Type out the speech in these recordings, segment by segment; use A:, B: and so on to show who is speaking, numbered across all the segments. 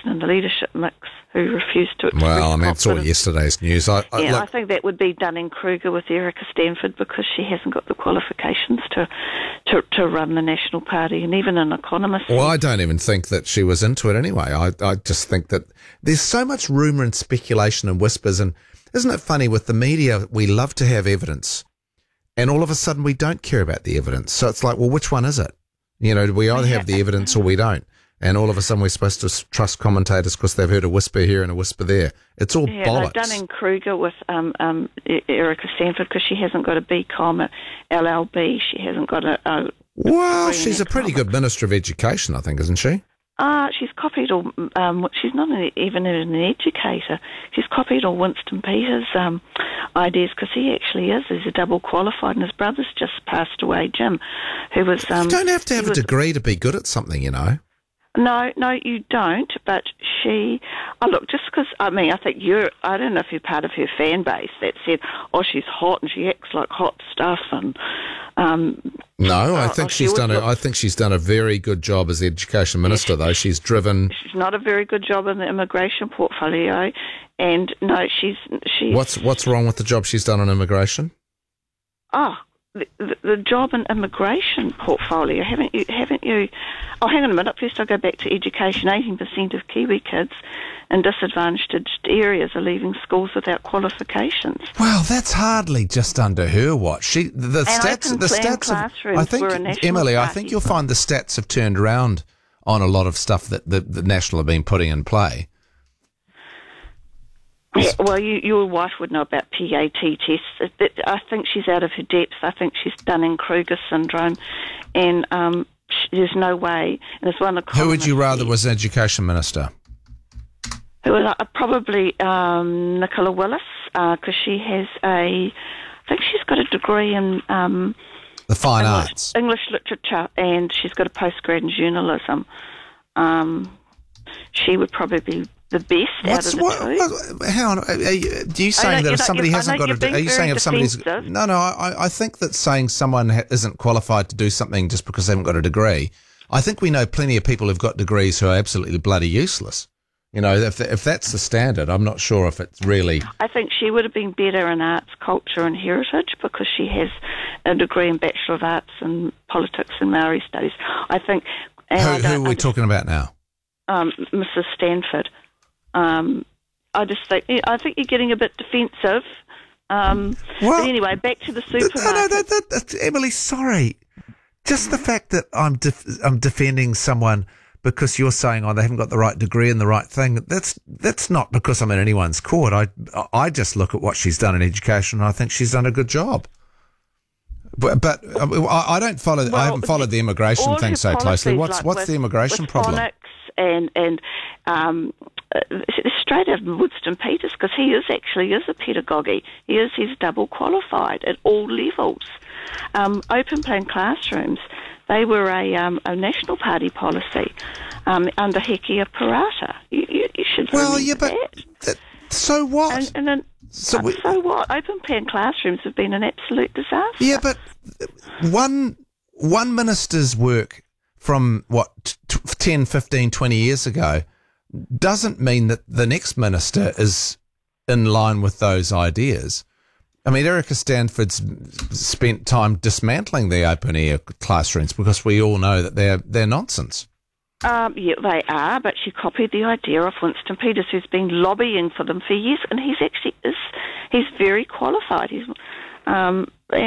A: person in the leadership mix who refused to express
B: Well, I mean,
A: confidence.
B: it's all yesterday's news.
A: I think that would be Dunning-Kruger with Erica Stanford, because she hasn't got the qualifications to run the National Party, and even an economist.
B: Well, I don't even think that she was into it anyway. I just think that there's so much rumour and speculation and whispers, and isn't it funny with the media, we love to have evidence, and all of a sudden we don't care about the evidence. So it's like, well, which one is it? You know, we either have the evidence or we don't. And all of a sudden we're supposed to trust commentators because they've heard a whisper here and a whisper there. It's all bollocks.
A: No, Dunning-Kruger with Erica Stanford, because she hasn't got a BCom at LLB. She hasn't got a
B: well, she's a pretty good Minister of Education, I think, isn't she?
A: She's copied all. She's not even an educator. She's copied all Winston Peters' ideas, because he actually is. He's a double qualified, and his brother's just passed away, Jim, who was.
B: You don't have to have a degree to be good at something, you know.
A: No, you don't. But she, look, just because, I think I don't know if you're part of her fan base that said, oh, she's hot and she acts like hot stuff, and.
B: No, I think she's done. I think she's done a very good job as the education minister, though. She's driven.
A: She's not a very good job in the immigration portfolio, and no, she's.
B: What's wrong with the job she's done on immigration?
A: The job in immigration portfolio, haven't you? Oh, hang on a minute. First, I'll go back to education. 18% of Kiwi kids in disadvantaged areas are leaving schools without qualifications.
B: Well, that's hardly just under her watch. The stats. I think, Emily, I think you'll find the stats have turned around on a lot of stuff that the National have been putting in play.
A: Yeah, well, your wife would know about PAT tests. I think she's out of her depth. I think she's Dunning-Kruger syndrome, and there's no way. And there's one.
B: Who would you rather was an education minister?
A: Who was probably Nicola Willis, because she has I think she's got a degree in
B: the fine arts,
A: English literature, and she's got a postgrad in journalism. She would probably be the best out of the two.
B: Hang on, are you saying that if somebody hasn't got a... Are you saying if somebody's... No, I think that saying someone isn't qualified to do something just because they haven't got a degree, I think we know plenty of people who've got degrees who are absolutely bloody useless. You know, if that's the standard, I'm not sure if it's really...
A: I think she would have been better in arts, culture and heritage, because she has a degree in Bachelor of Arts in Politics and Maori Studies. I think...
B: Who are we talking about now?
A: Mrs. Stanford. I think you're getting a bit defensive. But anyway, back to the supermarket.
B: No, Emily, sorry. Just the fact that I'm defending someone because you're saying, they haven't got the right degree and the right thing. That's not because I'm in anyone's court. I just look at what she's done in education, and I think she's done a good job. But I don't follow. I haven't followed the immigration thing so closely. What's the immigration problem?
A: And straight out of Winston Peters, because he is a pedagogue. He's double qualified at all levels. Open plan classrooms, they were a National Party policy under Hekia Parata. You should remember that.
B: So what?
A: And then, so what? Open plan classrooms have been an absolute disaster.
B: Yeah, but one minister's work from, 10, 15, 20 years ago doesn't mean that the next minister is in line with those ideas. I mean, Erica Stanford's spent time dismantling the open-air classrooms because we all know that they're nonsense.
A: Yeah, they are, but she copied the idea of Winston Peters, who's been lobbying for them for years, and he's very qualified. I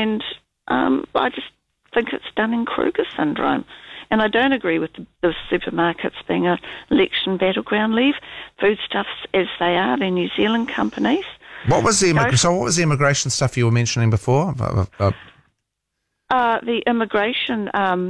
A: just think it's Dunning-Kruger syndrome. And I don't agree with the supermarkets being an election battleground. Leave foodstuffs as they are. They're New Zealand companies.
B: What was the immigration stuff you were mentioning before?
A: The immigration.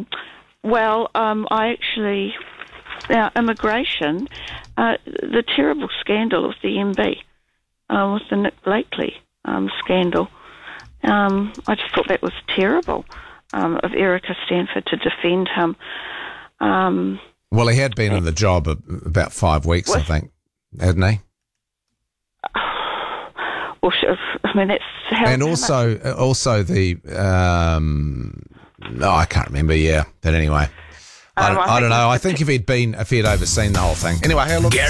A: Immigration. The terrible scandal of the MB with the Nick Blakely scandal. I just thought that was terrible. Of Erica Stanford to defend him.
B: Well, he had been in the job about 5 weeks, I think, hadn't he?
A: Well, that's how.
B: And also the I can't remember. Yeah, but anyway, I don't know. I think if he'd overseen the whole thing. Anyway, hey, look.